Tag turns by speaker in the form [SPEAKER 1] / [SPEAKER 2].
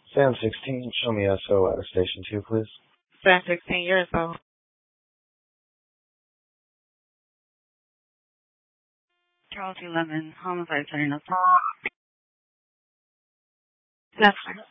[SPEAKER 1] Sam 16, show me SO at station 2, please.
[SPEAKER 2] Sam 16 years old. Charles 11, homicide turning up. That's